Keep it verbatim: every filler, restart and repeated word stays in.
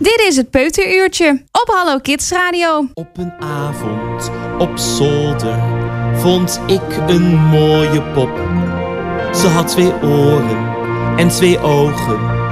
Dit is het Peuteruurtje op Hallo Kids Radio. Op een avond op zolder vond ik een mooie pop. Ze had twee oren en twee ogen